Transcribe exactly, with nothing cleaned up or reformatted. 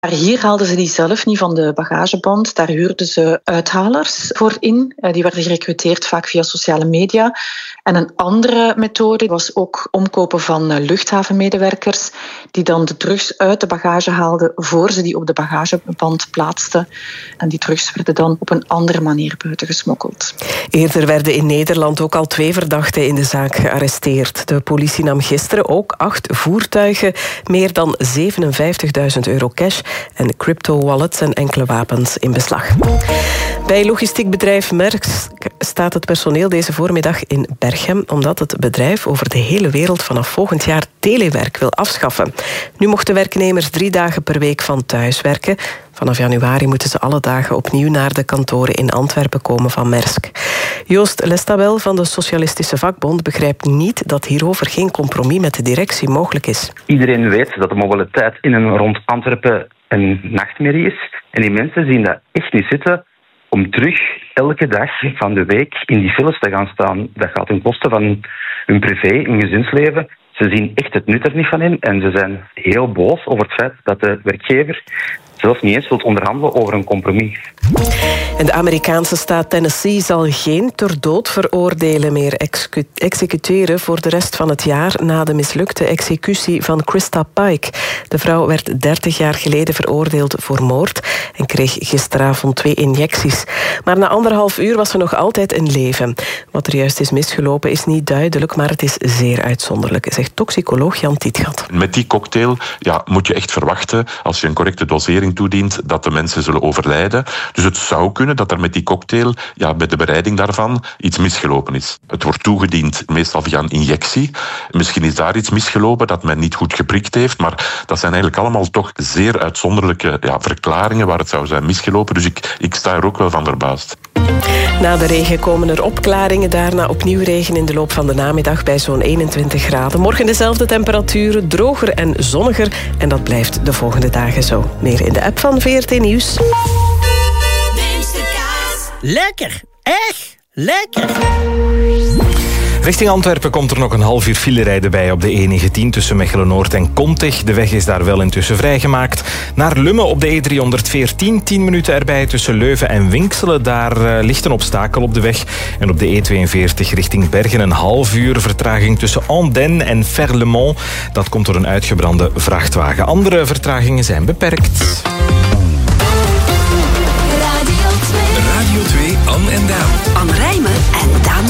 Maar hier haalden ze die zelf niet van de bagageband. Daar huurden ze uithalers voor in. Die werden gerecruiteerd vaak via sociale media. En een andere methode was ook omkopen van luchthavenmedewerkers die dan de drugs uit de bagage haalden voor ze die op de bagageband plaatsten. En die drugs werden dan op een andere manier buiten gesmokkeld. Eerder werden in Nederland ook al twee verdachten in de zaak gearresteerd. De politie nam gisteren ook acht voertuigen, meer dan zevenenvijftigduizend euro cash en crypto-wallets en enkele wapens in beslag. Bij logistiek bedrijf Maersk staat het personeel deze voormiddag in Berchem, omdat het bedrijf over de hele wereld vanaf volgend jaar telewerk wil afschaffen. Nu mochten werknemers drie dagen per week van thuis werken. Vanaf januari moeten ze alle dagen opnieuw naar de kantoren in Antwerpen komen van Maersk. Joost Lestabel van de Socialistische Vakbond begrijpt niet dat hierover geen compromis met de directie mogelijk is. Iedereen weet dat de mobiliteit in en rond Antwerpen een nachtmerrie is. En die mensen zien dat echt niet zitten om terug elke dag van de week in die files te gaan staan. Dat gaat ten koste van hun privé, hun gezinsleven. Ze zien echt het nut er niet van in en ze zijn heel boos over het feit dat de werkgever zelfs niet eens wilt onderhandelen over een compromis. En de Amerikaanse staat Tennessee zal geen ter dood veroordelen meer execu- executeren voor de rest van het jaar na de mislukte executie van Krista Pike. De vrouw werd dertig jaar geleden veroordeeld voor moord en kreeg gisteravond twee injecties. Maar na anderhalf uur was ze nog altijd in leven. Wat er juist is misgelopen is niet duidelijk, maar het is zeer uitzonderlijk, zegt toxicoloog Jan Tietgat. Met die cocktail ja, moet je echt verwachten, als je een correcte dosering toedient, dat de mensen zullen overlijden. Dus het zou kunnen dat er met die cocktail, ja, met de bereiding daarvan, iets misgelopen is. Het wordt toegediend meestal via een injectie. Misschien is daar iets misgelopen dat men niet goed geprikt heeft, maar dat zijn eigenlijk allemaal toch zeer uitzonderlijke ja, verklaringen waar het zou zijn misgelopen. Dus ik, ik sta er ook wel van verbaasd. Na de regen komen er opklaringen, daarna opnieuw regen in de loop van de namiddag bij zo'n eenentwintig graden. Morgen dezelfde temperaturen, droger en zonniger en dat blijft de volgende dagen zo. Meer in de app van V R T Nieuws. Lekker, echt lekker. Richting Antwerpen komt er nog een half uur file rijden bij op de E negentien tussen Mechelen-Noord en Kontich. De weg is daar wel intussen vrijgemaakt. Naar Lummen op de E driehonderdveertien, tien minuten erbij tussen Leuven en Winkselen. Daar uh, ligt een obstakel op de weg. En op de E tweeënveertig richting Bergen een half uur vertraging tussen Andenne en Ferlemont. Dat komt door een uitgebrande vrachtwagen. Andere vertragingen zijn beperkt.